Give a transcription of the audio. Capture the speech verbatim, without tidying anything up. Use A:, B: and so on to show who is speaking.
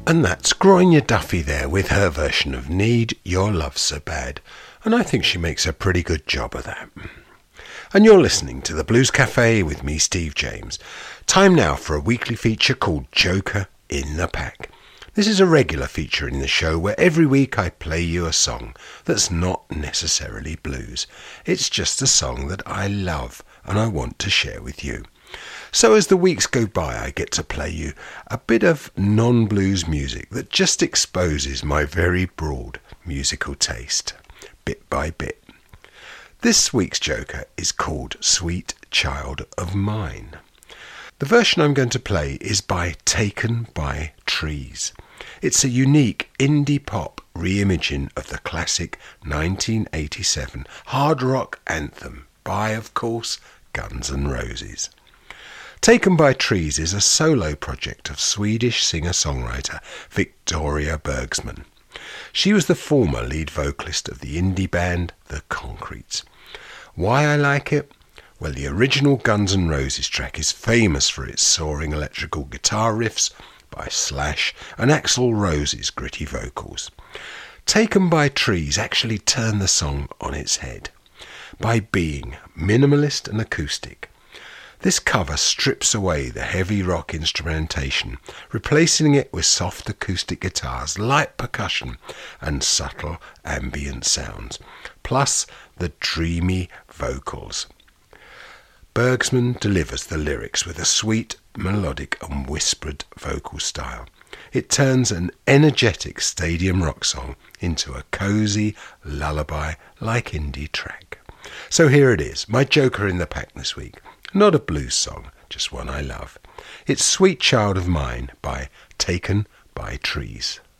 A: And that's Gronya Duffy there with her version of Need Your Love So Bad. And I think she makes a pretty good job of that. And you're listening to the Blues Cafe with me, Steve James. Time now for a weekly feature called Joker in the Pack. This is a regular feature in the show where every week I play you a song that's not necessarily blues. It's just a song that I love and I want to share with you. So as the weeks go by, I get to play you a bit of non-blues music that just exposes my very broad musical taste, bit by bit. This week's Joker is called Sweet Child of Mine. The version I'm going to play is by Taken by Trees. It's a unique indie pop reimagining of the classic nineteen eighty-seven hard rock anthem by, of course, Guns N' Roses. Taken by Trees is a solo project of Swedish singer-songwriter Victoria Bergsman. She was the former lead vocalist of the indie band The Concretes. Why I like it? Well, the original Guns N' Roses track is famous for its soaring electrical guitar riffs by Slash and Axl Rose's gritty vocals. Taken by Trees actually turned the song on its head by being minimalist and acoustic. This cover strips away the heavy rock instrumentation, replacing it with soft acoustic guitars, light percussion and subtle ambient sounds, plus the dreamy vocals. Bergsman delivers the lyrics with a sweet, melodic and whispered vocal style. It turns an energetic stadium rock song into a cosy lullaby-like indie track. So here it is, my Joker in the Pack this week. Not a blues song, just one I love. It's Sweet Child of Mine by Taken by Trees.